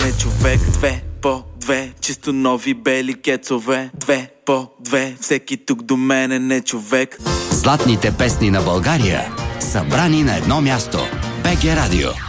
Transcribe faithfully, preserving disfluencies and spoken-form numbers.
не човек. Две по две, чисто нови бели кецове. Две по две, всеки тук до мен е не човек. Златните песни на България, събрани на едно място. БГ Радио.